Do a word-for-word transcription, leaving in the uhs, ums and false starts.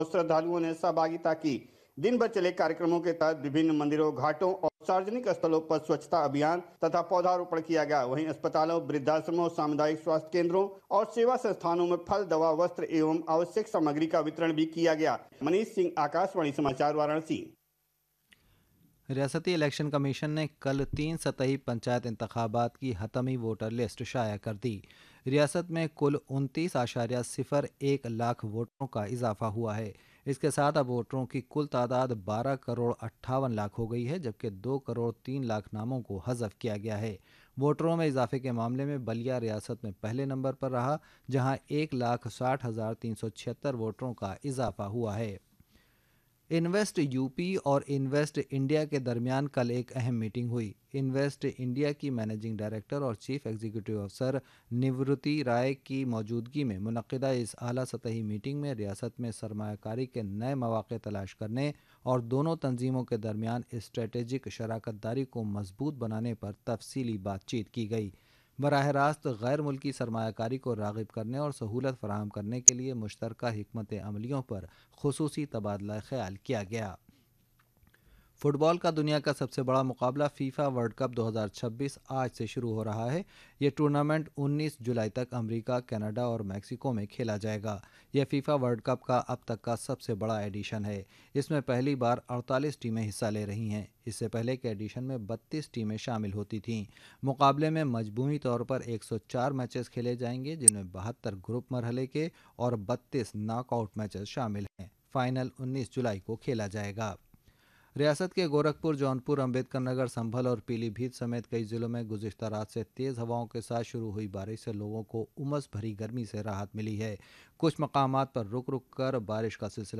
श्रद्धालुओं ने सहभागिता की। दिन भर चले कार्यक्रमों के तहत विभिन्न मंदिरों, घाटों और सार्वजनिक स्थलों पर स्वच्छता अभियान तथा पौधारोपण किया गया। वहीं अस्पतालों, वृद्धाश्रमों, सामुदायिक स्वास्थ्य केंद्रों और सेवा संस्थानों में फल, दवा, वस्त्र एवं आवश्यक सामग्री का वितरण भी किया गया। मनीष सिंह, आकाशवाणी समाचार, वाराणसी। रियासती इलेक्शन कमीशन ने कल तीन सतही पंचायत इंतखाबात की हतमी वोटर लिस्ट शाया कर दी। रियासत में कुल उनतीस आशार्य सिफर एक लाख वोटरों का इजाफा हुआ है। इसके साथ अब वोटरों की कुल तादाद बारह करोड़ अट्ठावन लाख हो गई है, जबकि दो करोड़ तीन लाख नामों को हज़फ किया गया है। वोटरों में इजाफे के मामले में बलिया रियासत में पहले नंबर पर रहा, जहां एक लाख साठ हज़ार तीन सौ छिहत्तर वोटरों का इजाफा हुआ है। इन्वेस्ट यूपी और इन्वेस्ट इंडिया के दरमियान कल एक अहम मीटिंग हुई। इन्वेस्ट इंडिया की मैनेजिंग डायरेक्टर और चीफ एग्जीक्यूटिव अफसर निवृत्ति राय की मौजूदगी में मुनक्किदा इस आला सतही मीटिंग में रियासत में सरमायाकारी के नए मौक़े तलाश करने और दोनों तंजीमों के दरमियान स्ट्रेटेजिक शराकत दारी को मजबूत बनाने पर तफसीली बातचीत की गई। बराह रास्त गैर मुल्की सरमायाकारी को राग़िब करने और सहूलत फराहम करने के लिए मुश्तरका हिकमत अमलियों पर खुसूसी तबादला ख्याल किया गया। फुटबॉल का दुनिया का सबसे बड़ा मुकाबला फीफा वर्ल्ड कप दो हज़ार छब्बीस आज से शुरू हो रहा है। ये टूर्नामेंट उन्नीस जुलाई तक अमेरिका, कनाडा और मैक्सिको में खेला जाएगा। यह फीफा वर्ल्ड कप का अब तक का सबसे बड़ा एडिशन है। इसमें पहली बार अड़तालीस टीमें हिस्सा ले रही हैं। इससे पहले के एडिशन में बत्तीस टीमें शामिल होती थीं। मुकाबले में मजमूई तौर पर एक सौ चार मैचेस खेले जाएंगे, जिनमें बहत्तर ग्रुप मरहले के और बत्तीस नॉकआउट मैचेस शामिल हैं। फाइनल उन्नीस जुलाई को खेला जाएगा। रियासत के गोरखपुर, जौनपुर, अंबेडकर नगर, संभल और पीलीभीत समेत कई जिलों में गुज़िश्ता रात से तेज़ हवाओं के साथ शुरू हुई बारिश से लोगों को उमस भरी गर्मी से राहत मिली है। कुछ मकामात पर रुक रुक कर बारिश का सिलसिला